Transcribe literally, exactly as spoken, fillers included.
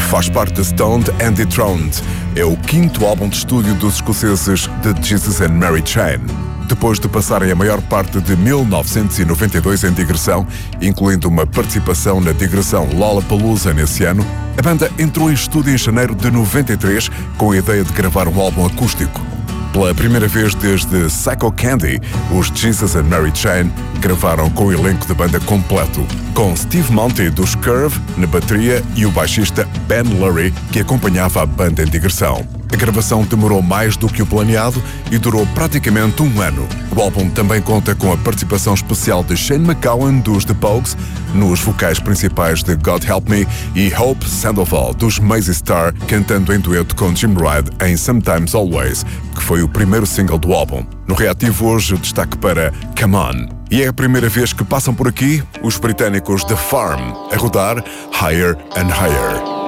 Faz parte de Stoned and Dethroned. É o quinto álbum de estúdio dos escoceses The Jesus and Mary Chain. Depois de passarem a maior parte de mil novecentos e noventa e dois em digressão, incluindo uma participação na digressão Lollapalooza nesse ano, a banda entrou em estúdio em janeiro de noventa e três com a ideia de gravar um álbum acústico. Pela primeira vez desde Psycho Candy, os Jesus and Mary Chain gravaram com o elenco de banda completo, com Steve Monty dos Curve na bateria e o baixista Ben Lurie, que acompanhava a banda em digressão. A gravação demorou mais do que o planeado e durou praticamente um ano. O álbum também conta com a participação especial de Shane MacGowan dos The Pogues nos vocais principais de God Help Me e Hope Sandoval dos Mazzy Star cantando em dueto com Jim Reid em Sometimes Always, que foi o primeiro single do álbum. No Reativo hoje, destaque para Come On. E é a primeira vez que passam por aqui os britânicos The Farm a rodar Higher and Higher.